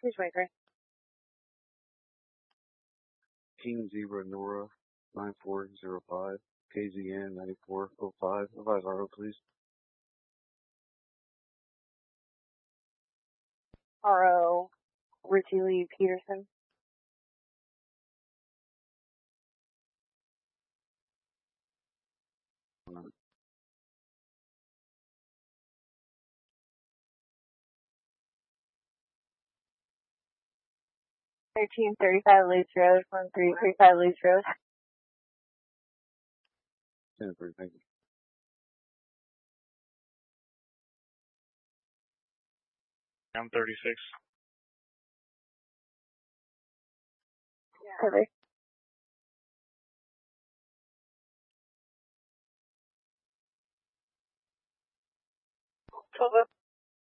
Please wait, right? King Zebra Nora 9405, KZN 9405. Advise RO, please. RO, Richie Lee Peterson. Um, 1335 Leeds Road, 1335 Leeds Road. 10-3, thank you. I'm 36. Cover. Cover.